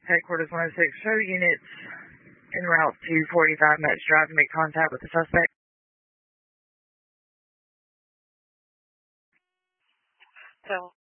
Headquarters 106, show units en route to 45 minutes drive to make contact with the suspect. So